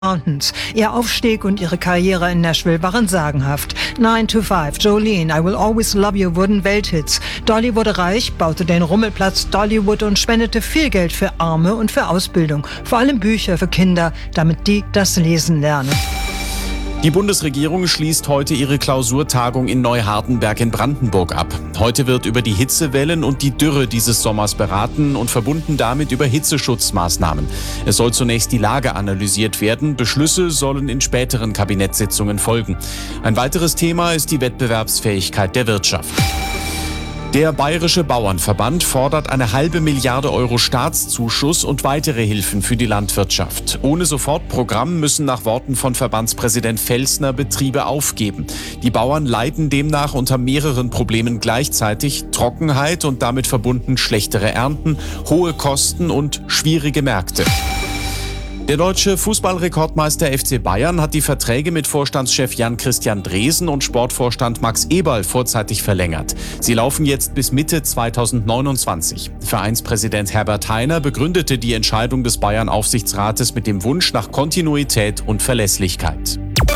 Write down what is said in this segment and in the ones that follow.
Mountains. Ihr Aufstieg und ihre Karriere in Nashville waren sagenhaft. 9 to 5, Jolene, I Will Always Love You wurden Welthits. Dolly wurde reich, baute den Rummelplatz Dollywood und spendete viel Geld für Arme und für Ausbildung. Vor allem Bücher für Kinder, damit die das Lesen lernen. Die Bundesregierung schließt heute ihre Klausurtagung in Neuhardenberg in Brandenburg ab. Heute wird über die Hitzewellen und die Dürre dieses Sommers beraten und verbunden damit über Hitzeschutzmaßnahmen. Es soll zunächst die Lage analysiert werden. Beschlüsse sollen in späteren Kabinettssitzungen folgen. Ein weiteres Thema ist die Wettbewerbsfähigkeit der Wirtschaft. Der Bayerische Bauernverband fordert eine $500 Millionen Staatszuschuss und weitere Hilfen für die Landwirtschaft. Ohne Sofortprogramm müssen nach Worten von Verbandspräsident Felsner Betriebe aufgeben. Die Bauern leiden demnach unter mehreren Problemen gleichzeitig: Trockenheit und damit verbunden schlechtere Ernten, hohe Kosten und schwierige Märkte. Der deutsche Fußballrekordmeister FC Bayern hat die Verträge mit Vorstandschef Jan-Christian Dresen und Sportvorstand Max Eberl vorzeitig verlängert. Sie laufen jetzt bis Mitte 2029. Vereinspräsident Herbert Hainer begründete die Entscheidung des Bayern-Aufsichtsrates mit dem Wunsch nach Kontinuität und Verlässlichkeit.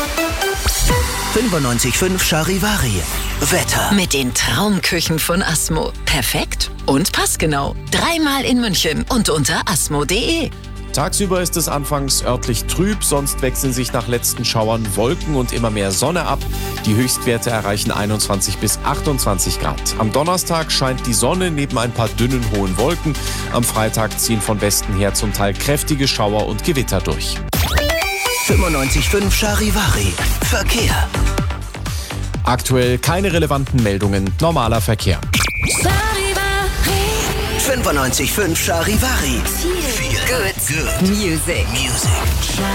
95.5 Charivari. Wetter. Mit den Traumküchen von Asmo. Perfekt und passgenau. 3-mal in München und unter asmo.de. Tagsüber ist es anfangs örtlich trüb, sonst wechseln sich nach letzten Schauern Wolken und immer mehr Sonne ab. Die Höchstwerte erreichen 21 bis 28 Grad. Am Donnerstag scheint die Sonne neben ein paar dünnen, hohen Wolken. Am Freitag ziehen von Westen her zum Teil kräftige Schauer und Gewitter durch. 95.5 Charivari. Verkehr. Aktuell keine relevanten Meldungen. Normaler Verkehr. 95.5 Charivari. Good Music.